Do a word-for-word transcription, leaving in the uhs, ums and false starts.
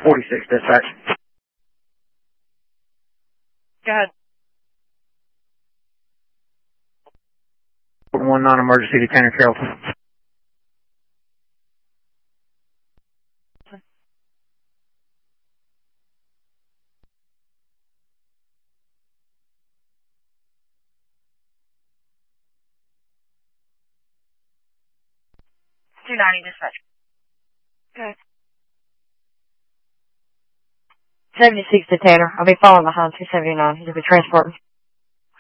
forty-six, dispatch. Go ahead. One non-emergency to Tanner Carrollton. two ninety, dispatch. Go ahead. seventy-six to Tanner. I'll be following behind two seventy-nine. He'll be transporting.